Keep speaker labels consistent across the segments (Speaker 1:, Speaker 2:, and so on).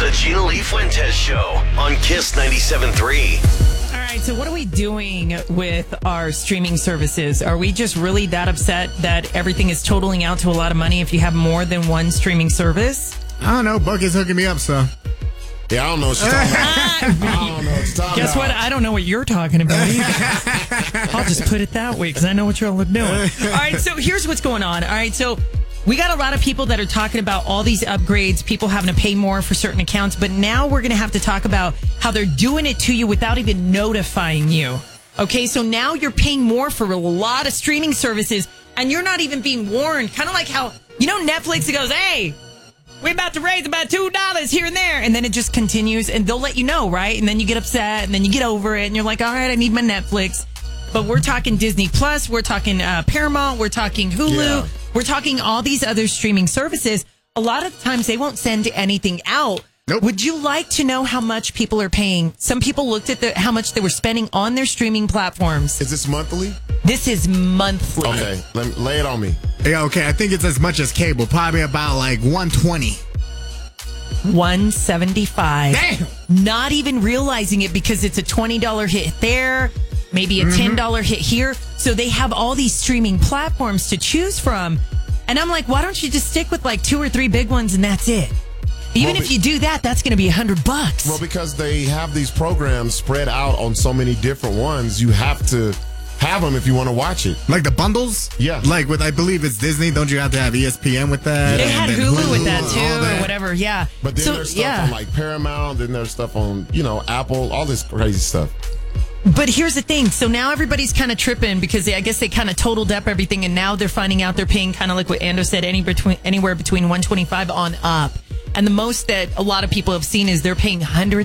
Speaker 1: the Gina Lee Fuentes Show on Kiss 97.3.
Speaker 2: All right, so what are we doing with our streaming services? Are we just really that upset that everything is totaling out to a lot of money if you have more than one streaming service?
Speaker 3: I don't know. Bucket's hooking me up, so.
Speaker 4: Yeah, I don't know what she's talking about. I don't know what she's talking
Speaker 2: Guess
Speaker 4: about.
Speaker 2: what? I don't know what you're talking about either. I'll just put it that way because I know what y'all are doing. All right, so here's what's going on. All right, so we got a lot of people that are talking about all these upgrades, people having to pay more for certain accounts, but now we're going to have to talk about how they're doing it to you without even notifying you. Okay, so now you're paying more for a lot of streaming services and you're not even being warned. Kind of like how, Netflix goes, hey, we're about to raise about $2 here and there. And then it just continues and they'll let you know, right? And then you get upset and then you get over it and you're like, all right, I need my Netflix. But we're talking Disney Plus, we're talking Paramount, we're talking Hulu, we're talking all these other streaming services. A lot of times they won't send anything out.
Speaker 3: Nope.
Speaker 2: Would you like to know how much people are paying? Some people looked at how much they were spending on their streaming platforms.
Speaker 4: Is this monthly?
Speaker 2: This is monthly.
Speaker 4: Okay, lay it on me.
Speaker 3: Yeah, okay. I think it's as much as cable. Probably about like $120.
Speaker 2: $175.
Speaker 3: Damn.
Speaker 2: Not even realizing it because it's a $20 hit there, maybe a $10 hit here. So they have all these streaming platforms to choose from. And I'm like, why don't you just stick with like 2 or 3 big ones and that's it? Even if you do that, that's going to be $100.
Speaker 4: Well, because they have these programs spread out on so many different ones, you have to have them if you want to watch it.
Speaker 3: Like the bundles?
Speaker 4: Yeah.
Speaker 3: Like with, I believe it's Disney. Don't you have to have ESPN with that?
Speaker 2: They had
Speaker 3: And then
Speaker 2: Hulu with that
Speaker 3: all
Speaker 2: too,
Speaker 3: that.
Speaker 2: or whatever. Yeah.
Speaker 4: But then there's stuff on like Paramount, then there's stuff on, Apple, all this crazy stuff.
Speaker 2: But here's the thing. So now everybody's kind of tripping because I guess they kind of totaled up everything, and now they're finding out they're paying kind of like what Ando said, anywhere between $125 on up. And the most that a lot of people have seen is they're paying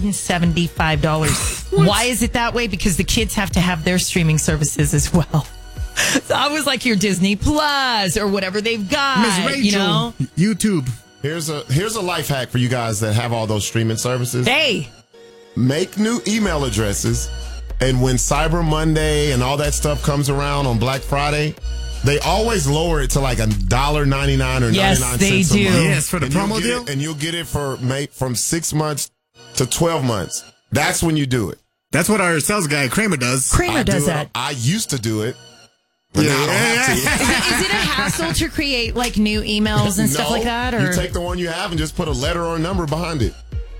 Speaker 2: $175. Why is it that way? Because the kids have to have their streaming services as well. So I was like your Disney Plus or whatever they've got.
Speaker 3: Miss Rachel, YouTube.
Speaker 4: Here's a life hack for you guys that have all those streaming services.
Speaker 2: Hey.
Speaker 4: Make new email addresses, and when Cyber Monday and all that stuff comes around on Black Friday, they always lower it to like $1.99 or 99 cents
Speaker 2: they
Speaker 4: a
Speaker 2: do.
Speaker 4: month.
Speaker 3: Yes, for the promo deal.
Speaker 4: And you'll get it from 6 months to 12 months. That's when you do it.
Speaker 3: That's what our sales guy Kramer does.
Speaker 2: Kramer does that.
Speaker 4: I used to do it, but now I don't have to.
Speaker 2: Is it a hassle to create like new emails and stuff like that? Or
Speaker 4: you take the one you have and just put a letter or a number behind it.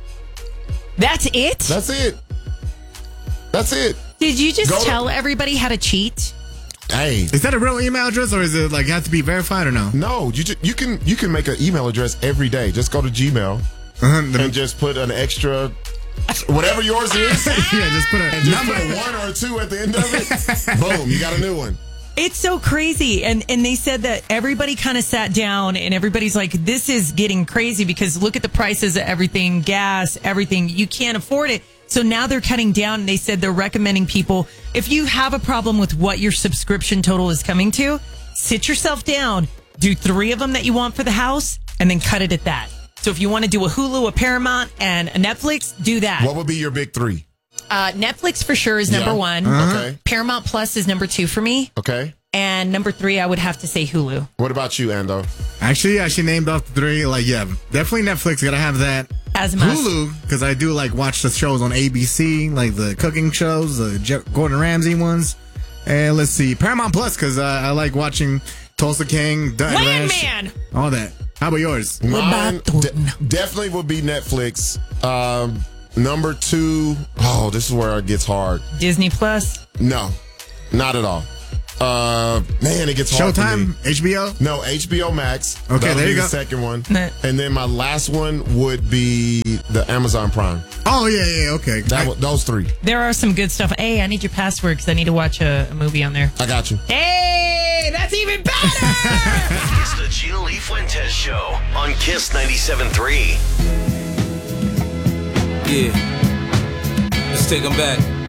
Speaker 2: That's it?
Speaker 4: That's it. That's it.
Speaker 2: Did you just tell everybody how to cheat?
Speaker 4: Hey,
Speaker 3: Is that a real email address or is it like have to be verified or no?
Speaker 4: no, you can make an email address every day. Just go to Gmail and just put an extra, whatever yours is.
Speaker 3: Yeah, just put a
Speaker 4: Just
Speaker 3: number.
Speaker 4: put a 1 or a 2 at the end of it. Boom, you got a new one.
Speaker 2: It's so crazy. And they said that everybody kind of sat down and everybody's like, this is getting crazy because look at the prices of everything, gas, everything. You can't afford it. So now they're cutting down and they said they're recommending people, if you have a problem with what your subscription total is coming to, sit yourself down, do 3 of them that you want for the house, and then cut it at that. So if you want to do a Hulu, a Paramount, and a Netflix, do that.
Speaker 4: What would be your big 3?
Speaker 2: Netflix for sure is number 1.
Speaker 4: Okay.
Speaker 2: Paramount Plus is number 2 for me.
Speaker 4: Okay.
Speaker 2: And number 3, I would have to say Hulu.
Speaker 4: What about you, Ando?
Speaker 3: Actually, I should named off the 3. Like, yeah, definitely Netflix. Gotta have that.
Speaker 2: As a must.
Speaker 3: Hulu, because I do like watch the shows on ABC, like the cooking shows, the Gordon Ramsay ones. And let's see, Paramount Plus, because I like watching Tulsa King, Dutton Ranch,
Speaker 2: Man!
Speaker 3: all that. How about yours?
Speaker 4: Mine definitely would be Netflix. Number 2, this is where it gets hard.
Speaker 2: Disney Plus.
Speaker 4: No, not at all. Man, it gets hard for
Speaker 3: Showtime,
Speaker 4: me.
Speaker 3: HBO.
Speaker 4: No, HBO Max.
Speaker 3: Okay,
Speaker 4: That'll
Speaker 3: there
Speaker 4: be
Speaker 3: you
Speaker 4: the
Speaker 3: go.
Speaker 4: second one.
Speaker 2: Nah.
Speaker 4: And then my last one would be the Amazon Prime.
Speaker 3: Oh yeah, okay.
Speaker 4: Those 3.
Speaker 2: There are some good stuff. Hey, I need your password because I need to watch a movie on there.
Speaker 4: I got you.
Speaker 2: Hey, that's even better!
Speaker 1: It's the Gina Lee Fuentes Show on Kiss 97.3.
Speaker 5: Yeah. Let's take them back.